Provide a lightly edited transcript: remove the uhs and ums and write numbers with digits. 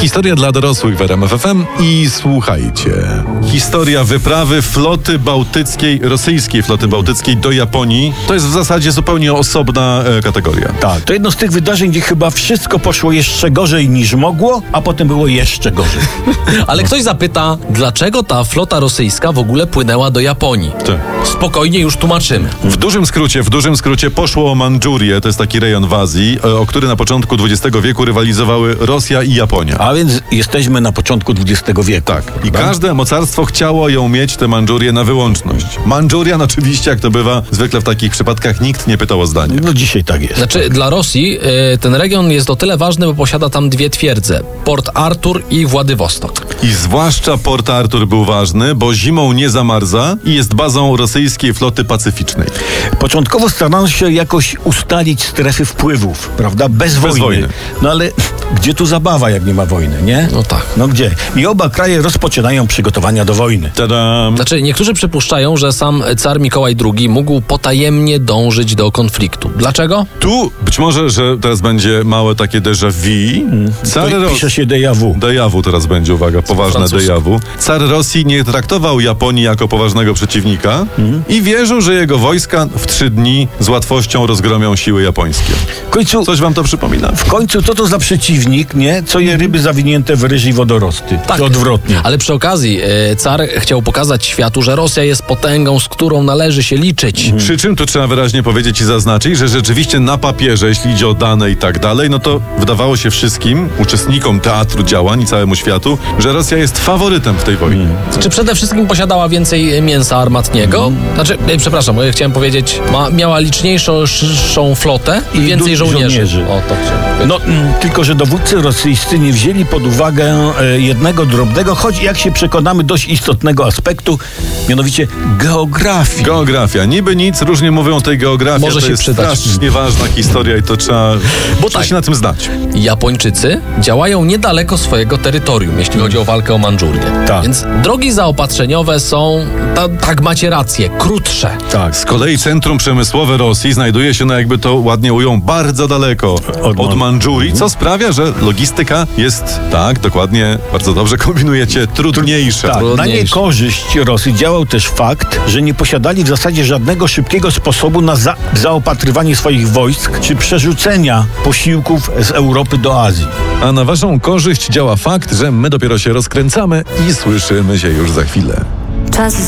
Historia dla dorosłych w RMF FM i słuchajcie. Historia wyprawy floty bałtyckiej, rosyjskiej floty bałtyckiej do Japonii to jest w zasadzie zupełnie osobna kategoria. Tak, to jedno z tych wydarzeń, gdzie chyba wszystko poszło jeszcze gorzej niż mogło, a potem było jeszcze gorzej. Ale ktoś zapyta, dlaczego ta flota rosyjska w ogóle płynęła do Japonii? Tak. Spokojnie już tłumaczymy. W dużym skrócie poszło o Mandżurię, to jest taki rejon w Azji, o który na początku XX wieku rywalizowały Rosja i Japonia. A więc jesteśmy na początku XX wieku. Tak. I każde mocarstwo chciało ją mieć, tę Mandżurię, na wyłączność. Mandżurian oczywiście, jak to bywa, zwykle w takich przypadkach nikt nie pytał o zdanie. No dzisiaj tak jest. Znaczy, dla Rosji ten region jest o tyle ważny, bo posiada tam dwie twierdze. Port Artur i Władywostok. I zwłaszcza Port Artur był ważny, bo zimą nie zamarza i jest bazą rosyjskiej floty pacyficznej. Początkowo starano się jakoś ustalić strefy wpływów, prawda? Bez wojny. No ale gdzie tu zabawa, jak nie ma wojny, nie? No tak. No gdzie? I oba kraje rozpoczynają przygotowania do wojny. Tadam! Znaczy, niektórzy przypuszczają, że sam car Mikołaj II mógł potajemnie dążyć do konfliktu. Dlaczego? Tu być może, że teraz będzie małe takie déjà vu. Pisze się déjà vu. Déjà vu teraz będzie, uwaga, poważne déjà vu. Car Rosji nie traktował Japonii jako poważnego przeciwnika i wierzył, że jego wojska w 3 dni z łatwością rozgromią siły japońskie. W końcu, Coś wam to przypomina? w końcu co to za przeciwnik, nie? Co je ryby zawinięte w ryż i wodorosty. Tak. Czy odwrotnie. Ale przy okazji car chciał pokazać światu, że Rosja jest potęgą, z którą należy się liczyć. Przy czym tu trzeba wyraźnie powiedzieć i zaznaczyć, że rzeczywiście na papierze, jeśli idzie o dane i tak dalej, no to wydawało się wszystkim uczestnikom teatru działań i całemu światu, że Rosja jest faworytem w tej wojnie. Czy przede wszystkim posiadała więcej mięsa armatniego? Znaczy, przepraszam, chciałem powiedzieć, miała liczniejszą flotę i więcej żołnierzy. O, to chciałem. No, tylko że dowódcy rosyjscy nie wzięli pod uwagę jednego drobnego, choć jak się przekonamy dość istotnego aspektu, mianowicie geografii. Geografia. Niby nic, różnie mówią o tej geografii. Może to się jest przydać. strasznie ważna historia i to trzeba tak. się na tym znać. Japończycy działają niedaleko swojego terytorium, jeśli chodzi o walkę o Mandżurię. Tak. Więc drogi zaopatrzeniowe są, tak macie rację, krótsze. Tak. Z kolei centrum przemysłowe Rosji znajduje się, no jakby to ładnie ujął, bardzo daleko od Mandżurii, co sprawia, że logistyka jest, tak, dokładnie, bardzo dobrze kombinujecie, trudniejsza. Tak, na Trudniejsze. niekorzyść Rosji działał też fakt, że nie posiadali w zasadzie żadnego szybkiego sposobu na zaopatrywanie swoich wojsk czy przerzucenia posiłków z Europy do Azji. A na waszą korzyść działa fakt, że my dopiero się rozkręcamy i słyszymy się już za chwilę. Czas